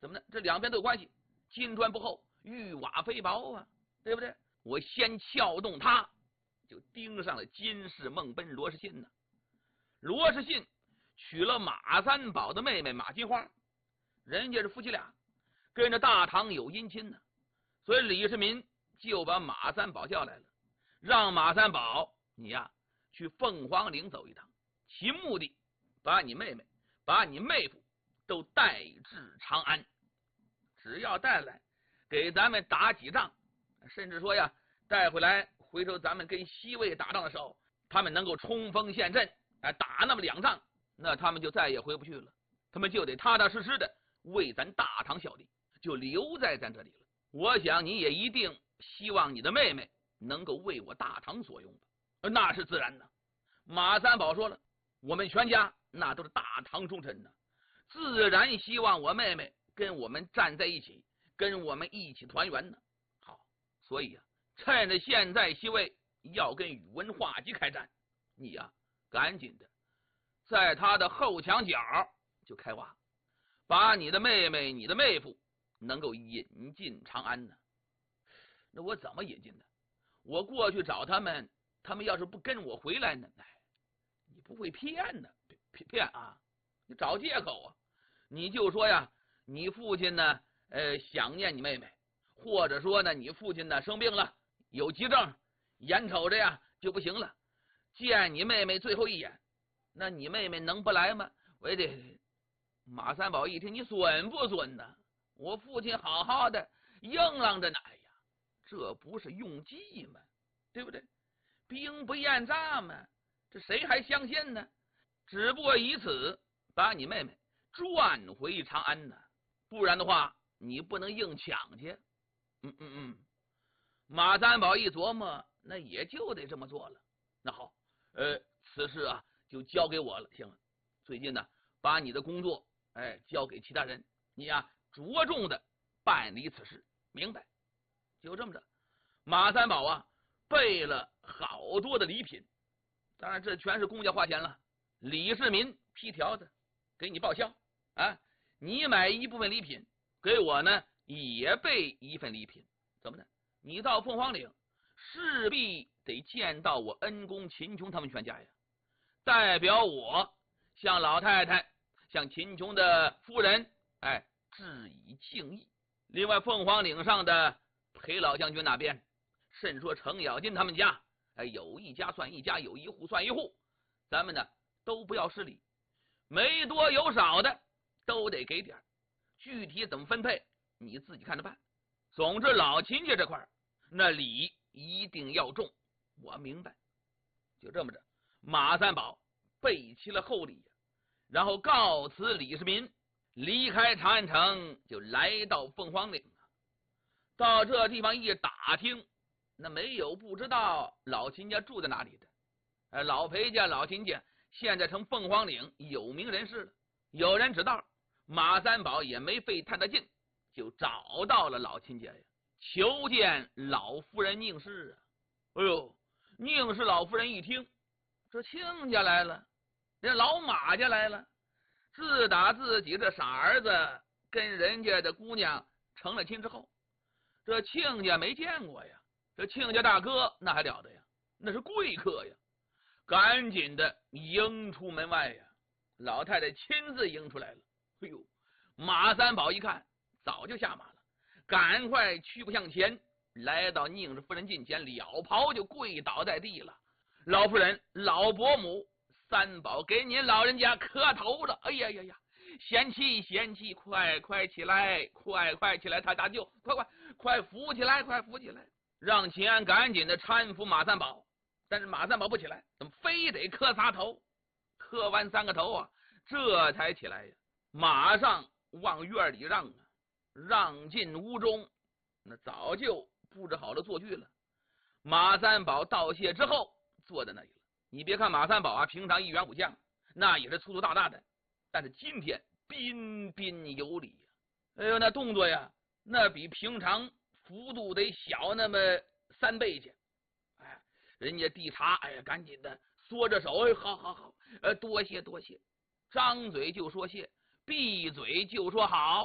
怎么呢？这两边都有关系，金砖不厚，玉瓦非薄啊，对不对？我先撬动他，就盯上了金氏孟奔罗士信呢。罗士信娶了马三宝的妹妹马金花，人家是夫妻俩，跟着大唐有姻亲呢。所以李世民就把马三宝叫来了，让马三宝你呀去凤凰岭走一趟，其目的把你妹妹、把你妹夫都带至长安，只要带来，给咱们打几仗，甚至说呀，带回来，回头咱们跟西魏打仗的时候，他们能够冲锋陷阵，打那么2仗，那他们就再也回不去了，他们就得踏踏实实的为咱大唐效力，就留在咱这里了。我想你也一定希望你的妹妹能够为我大唐所用吧？那是自然的。马三宝说了，我们全家那都是大唐忠臣呢，自然希望我妹妹跟我们站在一起，跟我们一起团圆呢。好，所以趁着现在西魏要跟宇文化及开战，你赶紧的在他的后墙角就开挖，把你的妹妹、你的妹夫能够引进长安呢。那我怎么引进呢？我过去找他们，他们要是不跟我回来呢？你不会骗呢？骗啊！你找借口啊！你就说呀，你父亲呢，想念你妹妹，或者说呢，你父亲呢生病了，有急症，眼瞅着呀就不行了，见你妹妹最后一眼，那你妹妹能不来吗？我这马三宝一听，你损不损呢？我父亲好好的，硬朗着呢。哎呀，这不是用计吗？对不对？兵不厌诈嘛，这谁还相信呢？只不过以此把你妹妹转回长安呢，不然的话你不能硬抢去。马三宝一琢磨，那也就得这么做了。那好，此事就交给我了。行了，最近呢把你的工作交给其他人，你着重的办理此事，明白？就这么着，马三宝备了好多的礼品，当然这全是公家花钱了。李世民批条子给你报销你买一部分礼品，给我呢也备一份礼品。怎么呢？你到凤凰岭势必得见到我恩公秦琼他们全家呀，代表我向老太太、向秦琼的夫人致以敬意。另外凤凰岭上的裴老将军那边，甚说程咬金他们家，有一家算一家，有一户算一户，咱们呢都不要失礼，没多有少的都得给点，具体怎么分配你自己看着办。总之老秦家这块那礼一定要重，我明白。就这么着，马三宝备齐了厚礼，然后告辞李世民，离开长安城，就来到凤凰岭。到这地方一打听，那没有不知道老秦家住在哪里的。老裴家、老秦家现在成凤凰岭有名人士了，有人知道。马三宝也没费太大劲，就找到了老秦家呀，求见老夫人宁氏。哎呦，宁氏老夫人一听，这亲家来了，这老马家来了。自打自己这傻儿子跟人家的姑娘成了亲之后，这亲家没见过呀，这亲家大哥那还了得呀，那是贵客呀，赶紧的迎出门外呀。老太太亲自迎出来了。哎呦，马三宝一看早就下马了，赶快屈步向前，来到宁氏夫人近前，了袍就跪倒在地了。老夫人、老伯母，三宝给您老人家磕头了。哎呀呀呀，贤妻贤妻，快起来，快起来，他大舅，快扶起来，快扶起来。让秦安赶紧的搀扶马三宝，但是马三宝不起来，怎么非得磕仨头？磕完3个头这才起来呀。马上往院里让进屋中，那早就布置好了坐具了。马三宝道谢之后坐在那里了。你别看马三宝平常一员武将，那也是粗粗大大的，但是今天彬彬有礼呀。哎呦，那动作呀，那比平常幅度得小那么3倍去。人家递茶，赶紧的缩着手，好，多谢。张嘴就说谢，闭嘴就说好，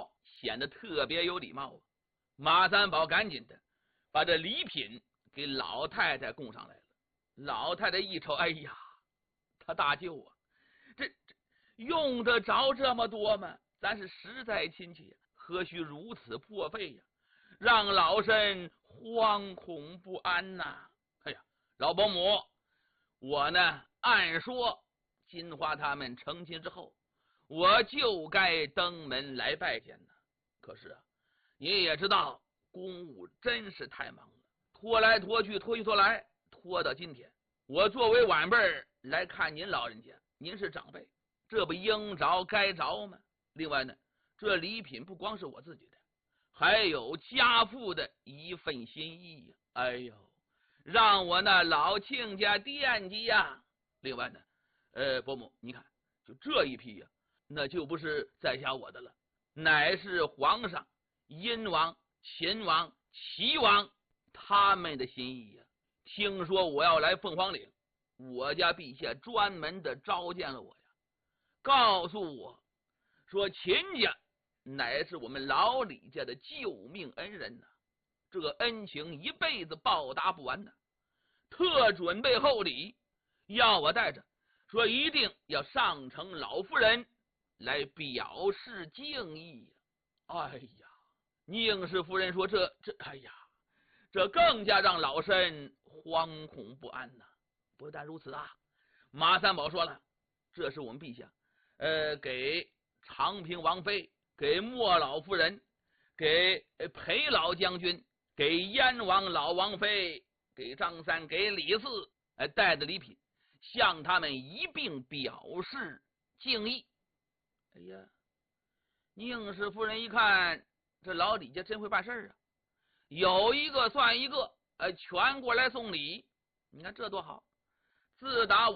显得特别有礼貌啊。马三宝赶紧的把这礼品给老太太供上来了。老太太一瞅，哎呀，他大舅啊，这用得着这么多吗？咱是实在亲戚呀，何须如此破费呀？让老身惶恐不安呐！哎呀，老伯母，我呢，按说金花他们成亲之后，我就该登门来拜见呢。可是啊，你也知道，公务真是太忙了，拖来拖去，拖去拖来，拖到今天，我作为晚辈来看您老人家，您是长辈，这不应着该着吗？另外呢，这礼品不光是我自己的，还有家父的一份心意呀！哎呦，让我那老亲家惦记呀！另外呢，伯母，你看，就这一批呀，那就不是在下我的了，乃是皇上、殷王、秦王、齐王他们的心意呀。听说我要来凤凰岭，我家陛下专门的召见了我呀，告诉我说秦家乃是我们老李家的救命恩人呐，这个恩情一辈子报答不完呐。特准备厚礼，要我带着，说一定要上呈老夫人来表示敬意。哎呀，宁氏夫人说哎呀，这更加让老身惶恐不安呐。不但如此啊，马三宝说了，这是我们陛下给长平王妃，给莫老夫人，给裴老将军，给燕王老王妃，给张三，给李四带的礼品，向他们一并表示敬意。哎呀，宁氏夫人一看，这老李家真会办事啊，有一个算一个，全过来送礼。你看这多好！自打